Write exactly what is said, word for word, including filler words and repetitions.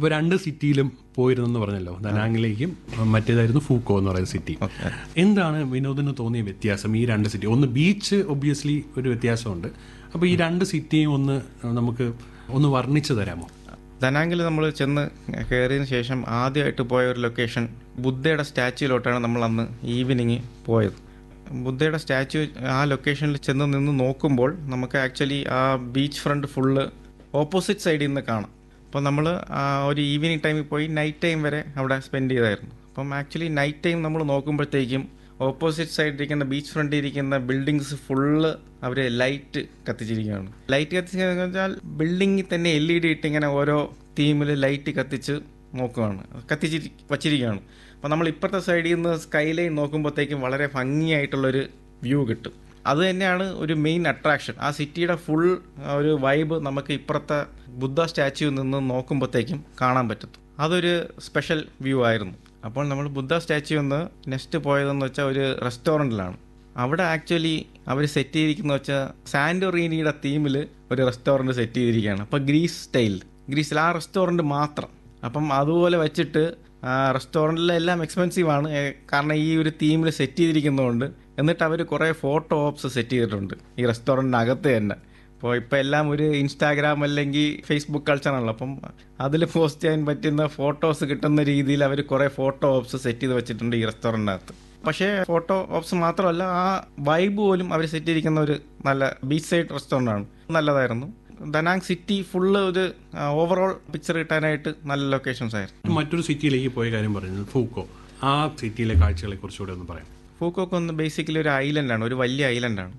അപ്പോൾ രണ്ട് സിറ്റിയിലും പോയിരുന്നെന്ന് പറഞ്ഞല്ലോ, ദനാങ്ങിലേക്കും മറ്റേതായിരുന്നു ഫൂക്കോ എന്ന് പറയുന്ന സിറ്റി. എന്താണ് വിനോദിന് തോന്നിയ വ്യത്യാസം ഈ രണ്ട് സിറ്റി? ഒന്ന് ബീച്ച് ഒബ്വിയസ്ലി ഒരു വ്യത്യാസമുണ്ട്. അപ്പോൾ ഈ രണ്ട് സിറ്റിയും ഒന്ന് നമുക്ക് ഒന്ന് വർണ്ണിച്ചു തരാമോ? ദനാങ്ങിൽ നമ്മൾ ചെന്ന് കയറിയതിന് ശേഷം ആദ്യമായിട്ട് പോയ ഒരു ലൊക്കേഷൻ ബുദ്ധയുടെ സ്റ്റാച്യൂയിലോട്ടാണ് നമ്മൾ അന്ന് ഈവനിങ് പോയത്. ബുദ്ധയുടെ സ്റ്റാച്യു ആ ലൊക്കേഷനിൽ ചെന്ന് നിന്ന് നോക്കുമ്പോൾ നമുക്ക് ആക്ച്വലി ആ ബീച്ച് ഫ്രണ്ട് ഫുള്ള് ഓപ്പോസിറ്റ് സൈഡിൽ നിന്ന് കാണാം. അപ്പോൾ നമ്മൾ ഒരു ഈവനിങ് ടൈമിൽ പോയി നൈറ്റ് ടൈം വരെ അവിടെ സ്പെൻഡ് ചെയ്തായിരുന്നു. അപ്പം ആക്ച്വലി നൈറ്റ് ടൈം നമ്മൾ നോക്കുമ്പോഴത്തേക്കും ഓപ്പോസിറ്റ് സൈഡിലിരിക്കുന്ന ബീച്ച് ഫ്രണ്ടിൽ ഇരിക്കുന്ന ബിൽഡിങ്സ് ഫുള്ള് അവർ ലൈറ്റ് കത്തിച്ചിരിക്കുകയാണ്. ലൈറ്റ് കത്തിച്ചിരിക്കുക വെച്ചാൽ ബിൽഡിങ്ങിൽ തന്നെ എൽ ഇ ഡി ഇട്ട് ഇങ്ങനെ ഓരോ തീമിൽ ലൈറ്റ് കത്തിച്ച് നോക്കുകയാണ്, കത്തിച്ച് വച്ചിരിക്കുകയാണ്. അപ്പോൾ നമ്മൾ ഇപ്പുറത്തെ സൈഡിൽ നിന്ന് സ്കൈ ലൈൻ നോക്കുമ്പോഴത്തേക്കും വളരെ ഭംഗിയായിട്ടുള്ളൊരു വ്യൂ കിട്ടും. അത് തന്നെയാണ് ഒരു മെയിൻ അട്രാക്ഷൻ. ആ സിറ്റിയുടെ ഫുൾ ഒരു വൈബ് നമുക്ക് ഇപ്പുറത്തെ ബുദ്ധ സ്റ്റാച്യൂവിൽ നിന്ന് നോക്കുമ്പോഴത്തേക്കും കാണാൻ പറ്റും. അതൊരു സ്പെഷ്യൽ വ്യൂ ആയിരുന്നു. അപ്പോൾ നമ്മൾ ബുദ്ധ സ്റ്റാച്യു ഒന്ന് നെക്സ്റ്റ് പോയതെന്ന് വെച്ചാൽ ഒരു റെസ്റ്റോറൻറ്റിലാണ്. അവിടെ ആക്ച്വലി അവർ സെറ്റ് ചെയ്തിരിക്കുന്ന വെച്ചാൽ സാന്റോറീനിയുടെ തീമിൽ ഒരു റെസ്റ്റോറൻറ്റ് സെറ്റ് ചെയ്തിരിക്കുകയാണ്. അപ്പോൾ ഗ്രീസ് സ്റ്റൈൽ, ഗ്രീസിൽ ആ റെസ്റ്റോറൻറ്റ് മാത്രം. അപ്പം അതുപോലെ വെച്ചിട്ട് റെസ്റ്റോറൻറ്റിലെല്ലാം എക്സ്പെൻസീവ് ആണ്, കാരണം ഈ ഒരു തീമിൽ സെറ്റ് ചെയ്തിരിക്കുന്നതുകൊണ്ട്. എന്നിട്ട് അവർ കുറേ ഫോട്ടോ ഓപ്സ് സെറ്റ് ചെയ്തിട്ടുണ്ട് ഈ റെസ്റ്റോറൻറ്റിനകത്ത് തന്നെ. അപ്പോൾ ഇപ്പോൾ എല്ലാം ഒരു ഇൻസ്റ്റാഗ്രാം അല്ലെങ്കിൽ ഫേസ്ബുക്ക് കൾച്ചറാണല്ലോ, അപ്പം അതിൽ പോസ്റ്റ് ചെയ്യാൻ പറ്റുന്ന ഫോട്ടോസ് കിട്ടുന്ന രീതിയിൽ അവർ കുറേ ഫോട്ടോ ഓപ്സ് സെറ്റ് ചെയ്ത് വെച്ചിട്ടുണ്ട് ഈ റെസ്റ്റോറൻറ്റിനകത്ത്. പക്ഷേ ഫോട്ടോ ഓപ്സ് മാത്രമല്ല, ആ വൈബ് പോലും അവർ സെറ്റ് ചെയ്തിരിക്കുന്ന ഒരു നല്ല ബീച്ച് സൈഡ് റെസ്റ്റോറൻ്റാണ്. നല്ലതായിരുന്നു. ദനാങ് സിറ്റി ഫുള്ള് ഒരു ഓവറോൾ പിക്ചർ കിട്ടാനായിട്ട് നല്ല ലൊക്കേഷൻസ് ആയിരുന്നു. മറ്റൊരു സിറ്റിയിലേക്ക് പോയ കാര്യം പറയുന്നത് ഫൂക്കോ. ആ സിറ്റിയിലെ കാഴ്ചകളെ കുറിച്ചുകൂടെ ഒന്ന് പറയാം. ഫൂക്കോക്ക് ഒന്ന് ബേസിക്കലി ഒരു ഐലൻഡാണ്, ഒരു വലിയ ഐലൻഡാണ്.